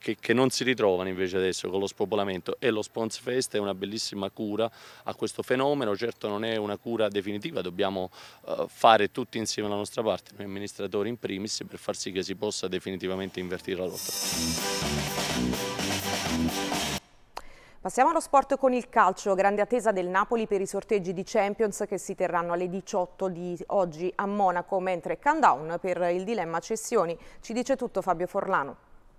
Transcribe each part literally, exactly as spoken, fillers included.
che, che non si ritrovano invece adesso con lo spopolamento, e lo Sponzfest è una bellissima cura a questo fenomeno. Certo non è una cura definitiva, dobbiamo uh, fare tutti insieme la nostra parte, noi amministratori in primis, per far sì che si possa definitivamente invertire la rotta. Passiamo allo sport con il calcio, grande attesa del Napoli per i sorteggi di Champions che si terranno alle diciotto di oggi a Monaco, mentre countdown per il dilemma cessioni. Ci dice tutto Fabio Forlano.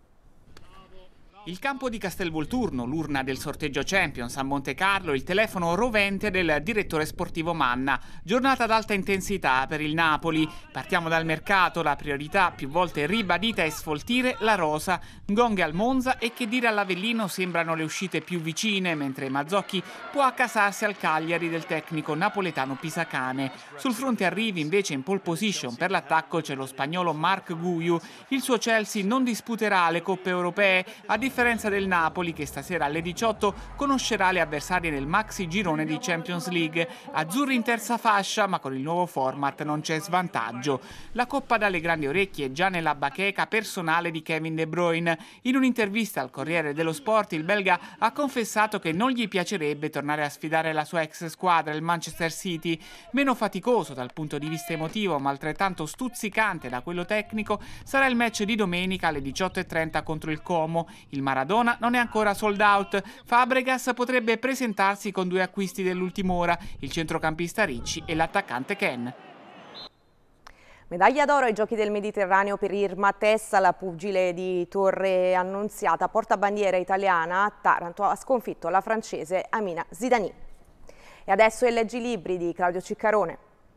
Il campo di Castelvolturno, l'urna del sorteggio Champions a Monte Carlo, il telefono rovente del direttore sportivo Manna. Giornata ad alta intensità per il Napoli. Partiamo dal mercato, la priorità più volte ribadita è sfoltire la rosa. Ngonghe al Monza e che dire all'Avellino sembrano le uscite più vicine, mentre Mazzocchi può accasarsi al Cagliari del tecnico napoletano Pisacane. Sul fronte arrivi invece in pole position per l'attacco c'è lo spagnolo Marc Guiu. Il suo Chelsea non disputerà le coppe europee, a differenza del Napoli che stasera alle diciotto conoscerà le avversarie nel maxi girone di Champions League. Azzurri in terza fascia, ma con il nuovo format non c'è svantaggio. La coppa dalle grandi orecchie già nella bacheca personale di Kevin De Bruyne. In un'intervista al Corriere dello Sport il belga ha confessato che non gli piacerebbe tornare a sfidare la sua ex squadra, il Manchester City. Meno faticoso dal punto di vista emotivo, ma altrettanto stuzzicante da quello tecnico, sarà il match di domenica alle diciotto e trenta contro il Como. Il Maradona non è ancora sold out. Fabregas potrebbe presentarsi con due acquisti dell'ultima ora, il centrocampista Ricci e l'attaccante Ken. Medaglia d'oro ai Giochi del Mediterraneo per Irma Tessa, la pugile di Torre Annunziata, portabandiera italiana a Taranto, ha sconfitto la francese Amina Zidani. E adesso il Leggi Libri di Claudio Ciccarone.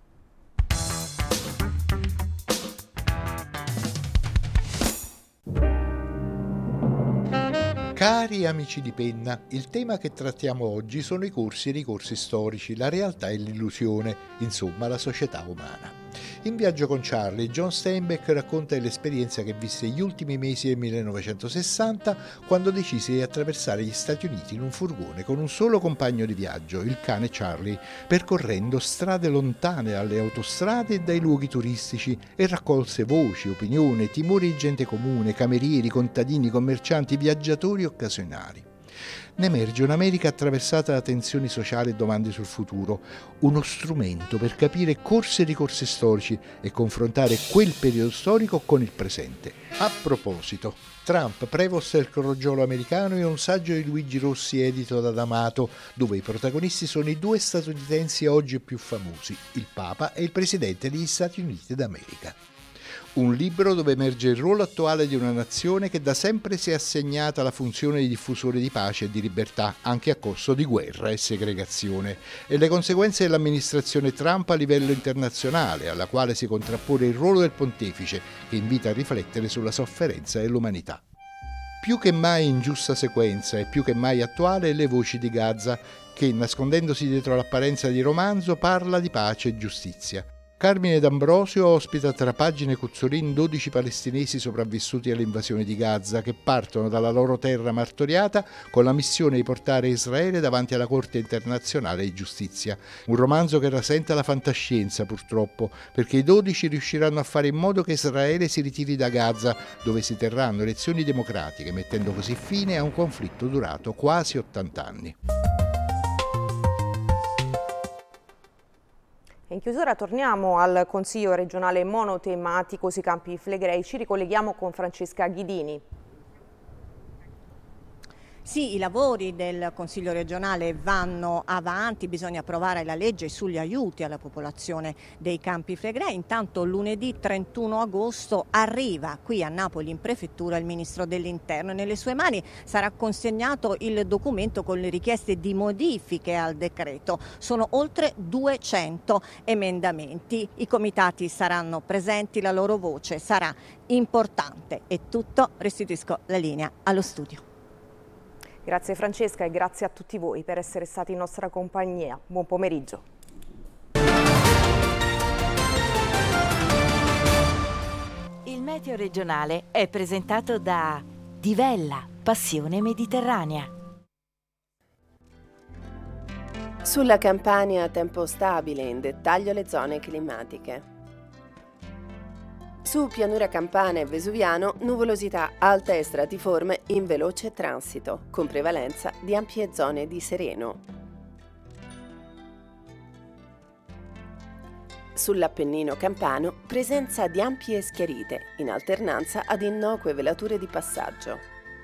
Cari amici di penna, il tema che trattiamo oggi sono i corsi e i ricorsi storici, la realtà e l'illusione, insomma la società umana. In Viaggio con Charlie, John Steinbeck racconta dell'esperienza che visse gli ultimi mesi del millenovecentosessanta quando decise di attraversare gli Stati Uniti in un furgone con un solo compagno di viaggio, il cane Charlie, percorrendo strade lontane dalle autostrade e dai luoghi turistici, e raccolse voci, opinioni, timori di gente comune, camerieri, contadini, commercianti, viaggiatori occasionali. Ne emerge un'America attraversata da tensioni sociali e domande sul futuro, uno strumento per capire corsi e ricorsi storici e confrontare quel periodo storico con il presente. A proposito, Trump, Prevost e il crogiolo americano è un saggio di Luigi Rossi edito da D'Amato, dove i protagonisti sono i due statunitensi oggi più famosi, il Papa e il Presidente degli Stati Uniti d'America. Un libro dove emerge il ruolo attuale di una nazione che da sempre si è assegnata la funzione di diffusore di pace e di libertà, anche a costo di guerra e segregazione, e le conseguenze dell'amministrazione Trump a livello internazionale, alla quale si contrappone il ruolo del pontefice, che invita a riflettere sulla sofferenza dell'umanità. Più che mai in giusta sequenza e più che mai attuale Le voci di Gaza, che, nascondendosi dietro l'apparenza di romanzo, parla di pace e giustizia. Carmine D'Ambrosio ospita tra pagine e cuzzolin dodici palestinesi sopravvissuti all'invasione di Gaza che partono dalla loro terra martoriata con la missione di portare Israele davanti alla Corte internazionale di giustizia. Un romanzo che rasenta la fantascienza, purtroppo, perché i dodici riusciranno a fare in modo che Israele si ritiri da Gaza, dove si terranno elezioni democratiche, mettendo così fine a un conflitto durato quasi ottanta anni. In chiusura torniamo al Consiglio regionale monotematico sui Campi Flegrei. Ci ricolleghiamo con Francesca Ghidini. Sì, i lavori del Consiglio regionale vanno avanti, bisogna approvare la legge sugli aiuti alla popolazione dei Campi Flegrei. Intanto lunedì trentuno agosto arriva qui a Napoli in prefettura il Ministro dell'Interno e nelle sue mani sarà consegnato il documento con le richieste di modifiche al decreto. Sono oltre duecento emendamenti, i comitati saranno presenti, la loro voce sarà importante. È tutto, restituisco la linea allo studio. Grazie Francesca e grazie a tutti voi per essere stati in nostra compagnia. Buon pomeriggio. Il meteo regionale è presentato da Divella, passione mediterranea. Sulla Campania tempo stabile, in dettaglio le zone climatiche. Su pianura campana e vesuviano, nuvolosità alta e stratiforme in veloce transito, con prevalenza di ampie zone di sereno. Sull'Appennino campano, presenza di ampie schiarite, in alternanza ad innocue velature di passaggio.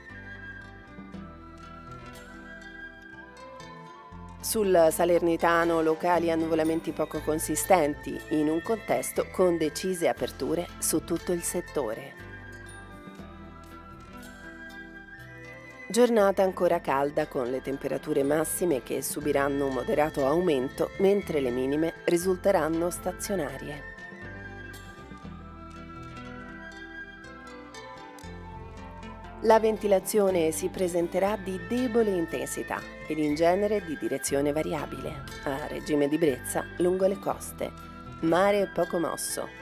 Sul Salernitano, locali annuvolamenti poco consistenti, in un contesto con decise aperture su tutto il settore. Giornata ancora calda con le temperature massime che subiranno un moderato aumento, mentre le minime risulteranno stazionarie. La ventilazione si presenterà di debole intensità ed in genere di direzione variabile, a regime di brezza lungo le coste, mare poco mosso.